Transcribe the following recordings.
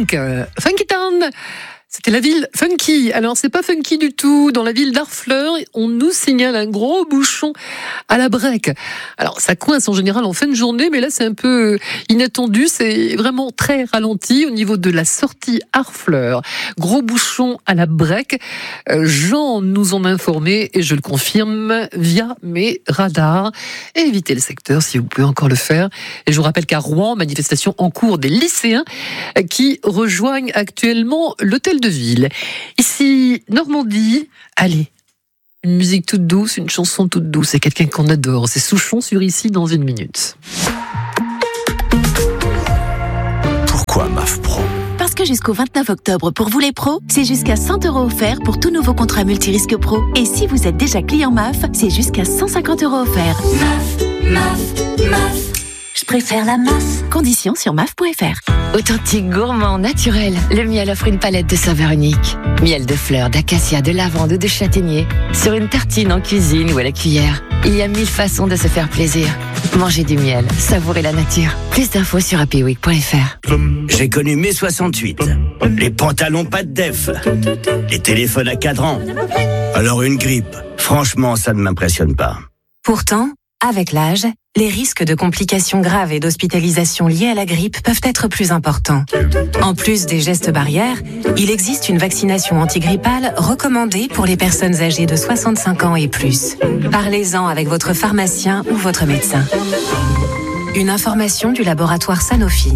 Funky Town. C'était la ville funky. Alors, c'est pas funky du tout. Dans la ville d'Harfleur, on nous signale un gros bouchon à la Brec. Alors, ça coince en général en fin de journée, mais là, c'est un peu inattendu. C'est vraiment très ralenti au niveau de la sortie Harfleur. Gros bouchon à la Brec. Jean nous en a informé et je le confirme via mes radars. Évitez le secteur si vous pouvez encore le faire. Et je vous rappelle qu'à Rouen, manifestation en cours des lycéens qui rejoignent actuellement l'hôtel de ville. Ici, Normandie, allez, une musique toute douce, une chanson toute douce, c'est quelqu'un qu'on adore, c'est Souchon sur Ici dans une minute. Pourquoi MAF Pro ? Parce que jusqu'au 29 octobre, pour vous les pros, c'est jusqu'à 100 € offerts pour tout nouveau contrat multirisque pro. Et si vous êtes déjà client MAF, c'est jusqu'à 150 € offerts. MAF. Je préfère la MAF. Conditions sur MAF.fr. Authentique, gourmand, naturel, le miel offre une palette de saveurs uniques. Miel de fleurs, d'acacia, de lavande ou de châtaignier. Sur une tartine en cuisine ou à la cuillère. Il y a 1000 façons de se faire plaisir. Mangez du miel, savourez la nature. Plus d'infos sur happyweek.fr. J'ai connu mai 68. Les pantalons pas de def. Les téléphones à cadran. Alors une grippe, franchement, ça ne m'impressionne pas. Pourtant, avec l'âge, les risques de complications graves et d'hospitalisation liées à la grippe peuvent être plus importants. En plus des gestes barrières, il existe une vaccination antigrippale recommandée pour les personnes âgées de 65 ans et plus. Parlez-en avec votre pharmacien ou votre médecin. Une information du laboratoire Sanofi.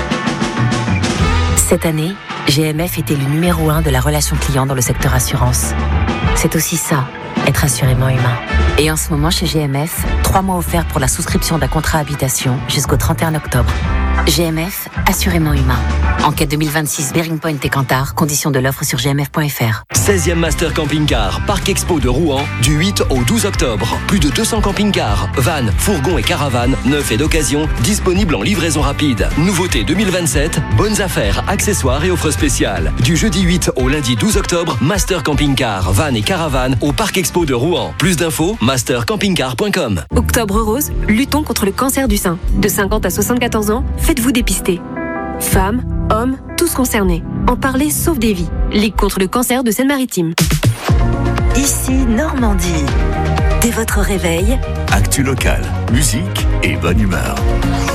Cette année, GMF était le numéro 1 de la relation client dans le secteur assurance. C'est aussi ça, être assurément humain. Et en ce moment, chez GMF, 3 mois offerts pour la souscription d'un contrat habitation jusqu'au 31 octobre. GMF, assurément humain. Enquête 2026, Bearing Point et Cantar. Conditions de l'offre sur gmf.fr. 16e Master Camping Car, Parc Expo de Rouen, du 8 au 12 octobre. Plus de 200 camping-cars, vannes, fourgons et caravanes, neufs et d'occasion, disponibles en livraison rapide. Nouveauté 2027, bonnes affaires, accessoires et offres spéciales. Du jeudi 8 au lundi 12 octobre, Master Camping Car, vannes et caravanes au Parc Expo de Rouen. Plus d'infos, mastercampingcar.com. Octobre rose, luttons contre le cancer du sein. De 50 à 74 ans, faites-vous dépister. Femmes, hommes, tous concernés. En parler sauve des vies. Ligue contre le cancer de Seine-Maritime. Ici, Normandie. Dès votre réveil, Actu local, musique et bonne humeur.